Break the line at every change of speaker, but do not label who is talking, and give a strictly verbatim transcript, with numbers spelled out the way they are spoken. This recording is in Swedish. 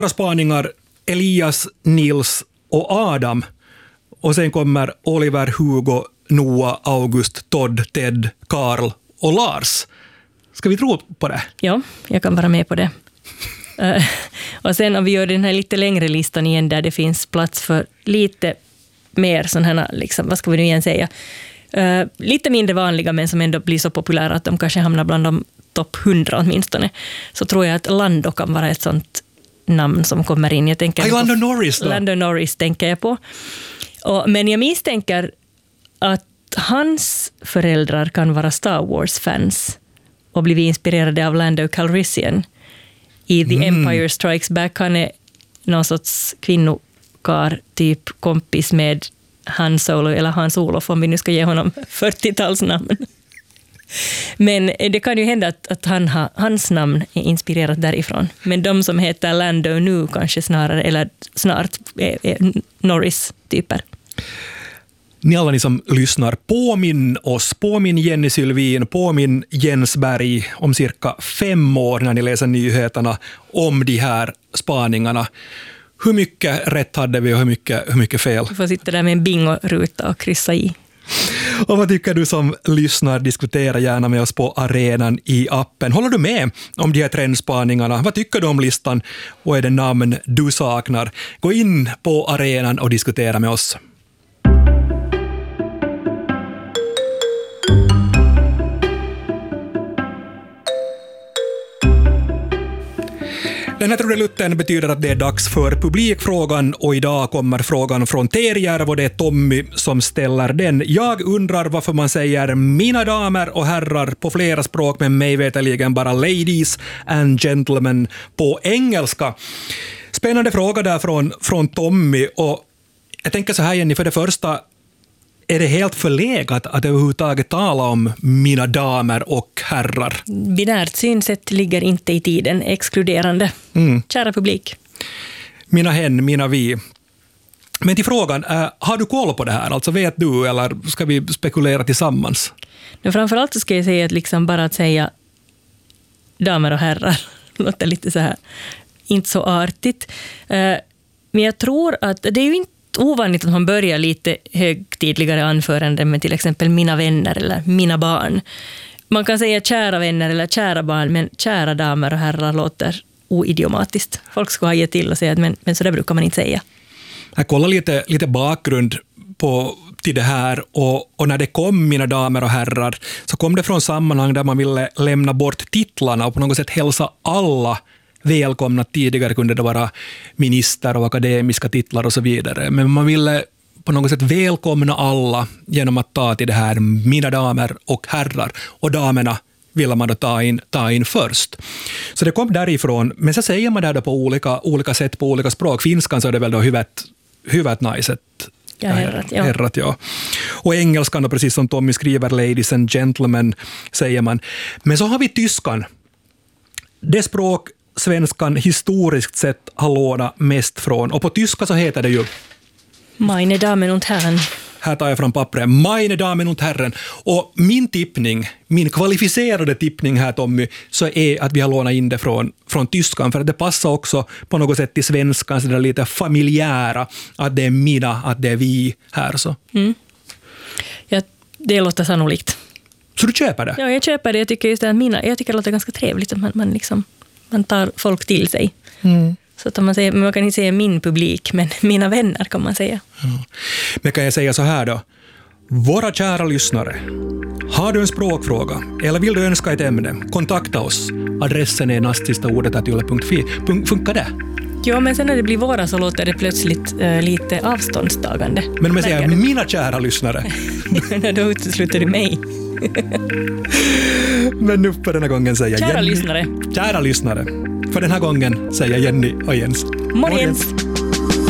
Spaningar Elias, Nils och Adam. Och sen kommer Oliver, Hugo, Noah, August, Todd, Ted, Karl och Lars. Ska vi tro på det?
Ja, jag kan vara med på det. uh, och sen om vi gör den här lite längre listan igen där det finns plats för lite mer sådana här, liksom, vad ska vi nu igen säga, uh, lite mindre vanliga men som ändå blir så populära att de kanske hamnar bland de topp hundra åtminstone, så tror jag att Lando kan vara ett sånt namn som kommer in. Jag tänker
Ay, Lando Norris då?
Lando Norris tänker jag på. Och, men jag misstänker att hans föräldrar kan vara Star Wars-fans och blivit inspirerade av Lando Calrissian i The mm. Empire Strikes Back. Han är någon sorts kvinnokar, typ kompis med Han Solo eller Hans Olof, om vi nu ska ge honom fyrtiotalsnamn. Men det kan ju hända att, att han ha, hans namn är inspirerat därifrån. Men de som heter Lando nu kanske snarare, eller snart är, är Norris-typer.
Ni alla ni som lyssnar, påminn oss, påminn Jenny Sylvin, påminn Jens Berg om cirka fem år när ni läser nyheterna om de här spaningarna. Hur mycket rätt hade vi och hur mycket, hur mycket fel?
Du får sitta där med en bingo-ruta och kryssa i.
Och vad tycker du som lyssnar? Diskutera gärna med oss på arenan i appen. Håller du med om de här trendspaningarna? Vad tycker du om listan? Och är det namn du saknar? Gå in på arenan och diskutera med oss. Den här trudelutten betyder att det är dags för publikfrågan och idag kommer frågan från Terjärv och det är Tommy som ställer den. Jag undrar varför man säger mina damer och herrar på flera språk men mig veterligen bara ladies and gentlemen på engelska. Spännande fråga där från, från Tommy och jag tänker så här Jenny, för det första är det helt förlegat att överhuvudtaget tala om mina damer och herrar?
Binärt synsätt ligger inte i tiden, exkluderande. Mm. Kära publik.
Mina hen, mina vi. Men till frågan, äh, har du koll på det här? Alltså vet du, eller ska vi spekulera tillsammans?
Men framförallt så ska jag säga att liksom bara att säga damer och herrar låter lite så här, inte så artigt. Uh, men jag tror att det är ju inte ovanligt att man börjar lite högtidligare anföranden med till exempel mina vänner eller mina barn. Man kan säga kära vänner eller kära barn, men kära damer och herrar låter oidiomatiskt. Folk ska ha gett till och säga att men, men så där brukar man inte säga.
Jag kollar lite, lite bakgrund på, till det här och, och när det kom mina damer och herrar så kom det från sammanhang där man ville lämna bort titlarna och på något sätt hälsa alla välkomna. Tidigare kunde det vara minister och akademiska titlar och så vidare. Men man ville på något sätt välkomna alla genom att ta till det här mina damer och herrar. Och damerna ville man då ta in, ta in först. Så det kom därifrån. Men så säger man det då på olika, olika sätt på olika språk. Finskan så är det väl då huvudet, huvudet nice.
Ja, herrat, ja.
herrat, ja. Och engelskan, och precis som Tommy skriver, ladies and gentlemen, säger man. Men så har vi tyskan. Det språk svenskan historiskt sett har lånat mest från. Och på tyska så heter det ju
Meine Damen und Herren.
Här tar jag fram pappret. Meine Damen und Herren. Och min tippning, min kvalificerade tippning här Tommy, så är att vi har lånat in det från, från tyskan. För att det passar också på något sätt till svenskan, så det är lite familjära. Att det är mina, att det är vi här. Så.
Mm. Ja, det låter sannolikt.
Så du köper det?
Ja, jag köper det. Jag tycker just det att mina, jag tycker det låter ganska trevligt att man, man, liksom, man tar folk till sig. Mm. Så att man, säger, man kan inte säga min publik, men mina vänner kan man säga.
Ja. Men kan jag säga så här då? Våra kära lyssnare, har du en språkfråga eller vill du önska ett ämne? Kontakta oss. Adressen är nastsistaordet at yle punkt fi. Funkar det?
Ja, men sen när det blir våra så låter det plötsligt uh, lite avståndstagande.
Men om jag säger mina kära lyssnare.
Då utesluter du mig.
Men nu för den här gången säger
kära
Jenny.
lyssnare.
Kära lyssnare. För den här gången säger Jenny och Jens.
Morgens.